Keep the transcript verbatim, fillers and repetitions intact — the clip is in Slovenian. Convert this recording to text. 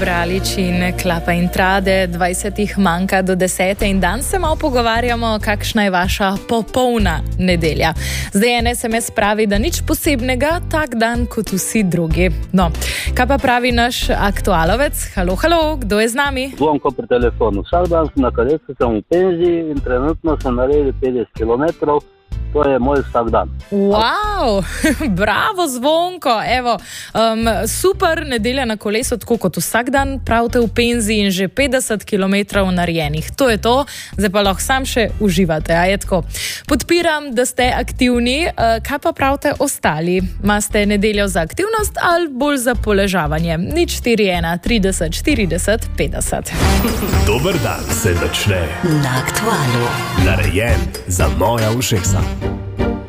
Bralič in Klapa in Trade, dvajsetih manjka do desete in dan se malo pogovarjamo, kakšna je vaša popolna nedelja. Zdaj en es em es pravi, da nič posebnega, tak dan kot vsi drugi. No, kaj pa pravi naš aktualovec? Halo, halo, kdo je z nami? Zvonko pri telefonu. Vsak dan sem na karesu, sem v penziji in trenutno sem naredil petdeset kilometrov. To je moj vsak dan. Wow, bravo Zvonko, evo, um, super nedelja na kolesu, tako kot vsak dan, pravite v penziji in že petdeset kilometrov narejenih. To je to, zdaj pa lahko sam še uživate, a je tako. Podpiram, da ste aktivni, uh, kaj pa pravite ostali? Maste nedeljo za aktivnost ali bolj za poležavanje? Nič štiri ena trideset štirideset petdeset. Dober dan se začne na Aktualu. Narejen za moja ušesa.